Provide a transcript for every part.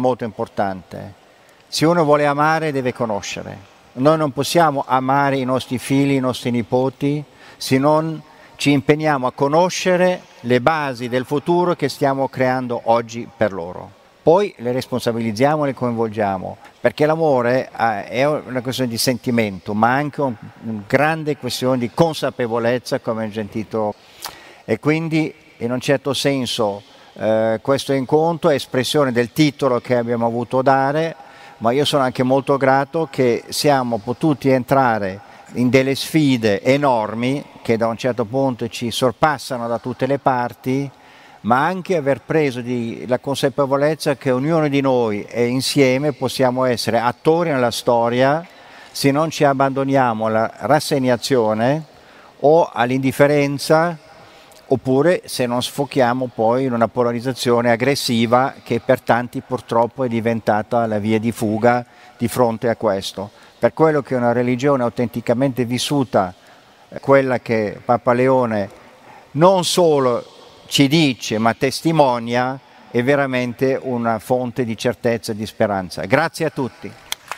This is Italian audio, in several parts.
molto importante. Se uno vuole amare deve conoscere. Noi non possiamo amare i nostri figli, i nostri nipoti, se non ci impegniamo a conoscere le basi del futuro che stiamo creando oggi per loro. Poi le responsabilizziamo e le coinvolgiamo, perché l'amore è una questione di sentimento, ma anche una grande questione di consapevolezza, come ho sentito. E quindi, in un certo senso, questo incontro è espressione del titolo che abbiamo voluto dare, ma io sono anche molto grato che siamo potuti entrare in delle sfide enormi che da un certo punto ci sorpassano da tutte le parti, ma anche aver preso la consapevolezza che ognuno di noi e insieme possiamo essere attori nella storia se non ci abbandoniamo alla rassegnazione o all'indifferenza, oppure se non sfochiamo poi in una polarizzazione aggressiva che per tanti purtroppo è diventata la via di fuga di fronte a questo. Per quello che è una religione autenticamente vissuta, quella che Papa Leone non solo ci dice ma testimonia, è veramente una fonte di certezza e di speranza. Grazie a tutti.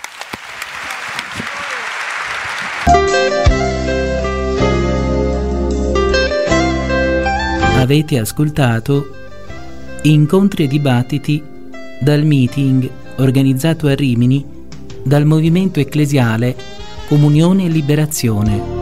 Avete ascoltato Incontri e dibattiti dal meeting organizzato a Rimini dal Movimento Ecclesiale Comunione e Liberazione.